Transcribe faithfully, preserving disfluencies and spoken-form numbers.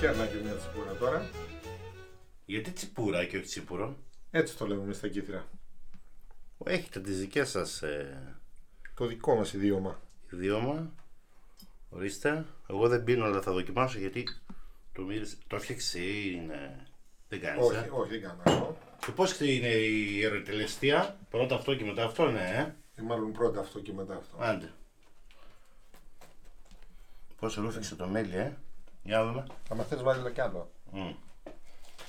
Φτιάχνα και μια τσιπούρα τώρα. Γιατί τσιπούρα και όχι τσίπουρο? Έτσι το λέμε εμείς στα Κύθυρα. Έχετε τις δικές σας ε... Το δικό μας ιδιώμα. Ιδιώμα. Ορίστε. Εγώ δεν πίνω, αλλά θα δοκιμάσω γιατί το μύρισε. Το έφτιαξε ή είναι... Δεν κάνεις, Όχι, ε? όχι, δεν κάνω αυτό. Και πώς είναι η ερωτελεστία? Πρώτα αυτό και μετά αυτό, ναι, ε? Ή μάλλον πρώτα αυτό και μετά αυτό. Άντε. Πώς ρούφηξε το μέλι, ε? Για να δούμε. Αν θες βάλει κι άλλο. Mm.